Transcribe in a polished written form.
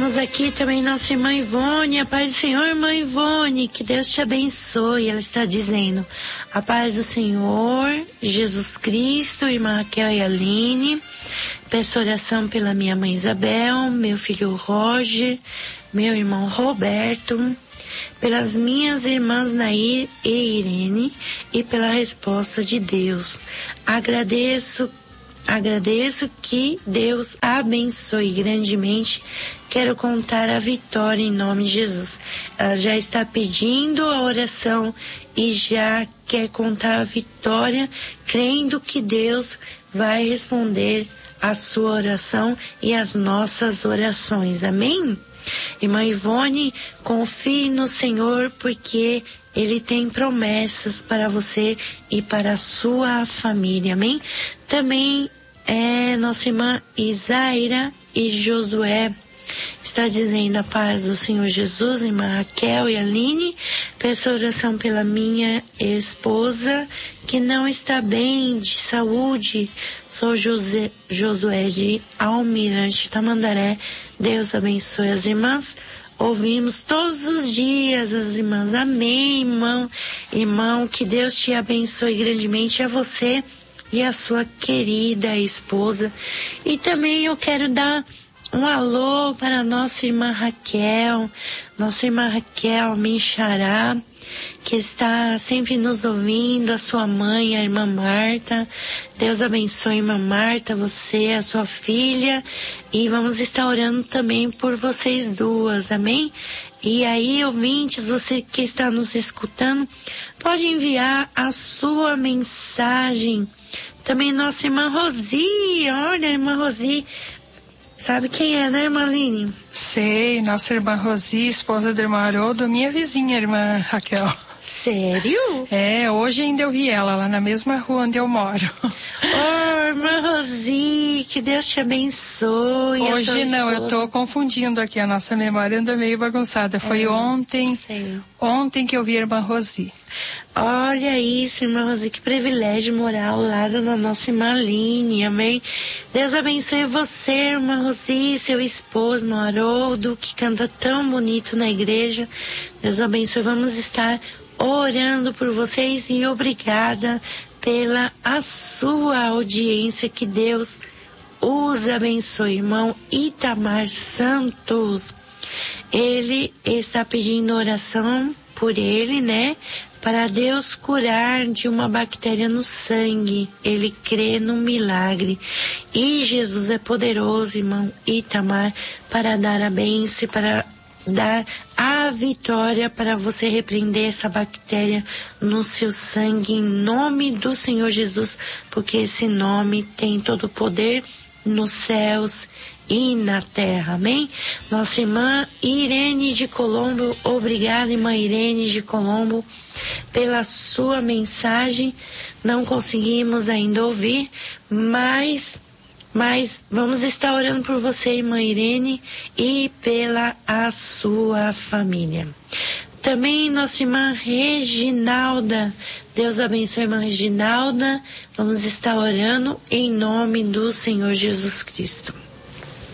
Temos aqui também nossa irmã Ivone, a paz do Senhor, irmã Ivone, que Deus te abençoe. Ela está dizendo, a paz do Senhor, Jesus Cristo, irmã Raquel e Aline. Peço oração pela minha mãe Isabel, meu filho Roger, meu irmão Roberto, pelas minhas irmãs Nair e Irene e pela resposta de Deus. Agradeço que Deus abençoe grandemente. Quero contar a vitória em nome de Jesus. Ela já está pedindo a oração e já quer contar a vitória, crendo que Deus vai responder a sua oração e as nossas orações. Amém? Irmã Ivone, confie no Senhor, porque Ele tem promessas para você e para a sua família. Amém? Também nossa irmã Isaira e Josué está dizendo a paz do Senhor Jesus, irmã Raquel e Aline. Peço oração pela minha esposa, que não está bem de saúde. Sou Josué de Almirante Tamandaré. Deus abençoe as irmãs. Ouvimos todos os dias as irmãs. Amém, irmão. Irmão, que Deus te abençoe grandemente, a você e a sua querida esposa. E também eu quero dar um alô para a nossa irmã Raquel, minha xará, que está sempre nos ouvindo, a sua mãe, a irmã Marta. Deus abençoe, irmã Marta, você, a sua filha, e vamos estar orando também por vocês duas, amém? E aí, ouvintes, você que está nos escutando, pode enviar a sua mensagem. Também nossa irmã Rosi, olha, irmã Rosi, sabe quem é, né, irmã Aline? Sei, nossa irmã Rosi, esposa do irmão Haroldo, minha vizinha, irmã Raquel. Sério? Hoje ainda eu vi ela lá na mesma rua onde eu moro. Oh, irmã Rosi, que Deus te abençoe. Hoje não, eu tô confundindo aqui, a nossa memória anda meio bagunçada. Foi ontem que eu vi a irmã Rosi. Olha isso, irmã Rosi, que privilégio morar ao lado da nossa irmã Aline, amém? Deus abençoe você, irmã Rosi, seu esposo, irmão Haroldo, que canta tão bonito na igreja. Deus abençoe, vamos estar orando por vocês e obrigada pela a sua audiência, que Deus os abençoe. Irmão Itamar Santos, ele está pedindo oração por ele, né? Para Deus curar de uma bactéria no sangue. Ele crê no milagre. E Jesus é poderoso, irmão Itamar, para dar a bênção, para dar a vitória, para você repreender essa bactéria no seu sangue, em nome do Senhor Jesus, porque esse nome tem todo o poder nos céus e na terra, amém? Nossa irmã Irene de Colombo, obrigada, irmã Irene de Colombo, pela sua mensagem. Não conseguimos ainda ouvir, mas vamos estar orando por você, irmã Irene, e pela a sua família. Também nossa irmã Reginalda, Deus abençoe, irmã Reginalda. Vamos estar orando em nome do Senhor Jesus Cristo.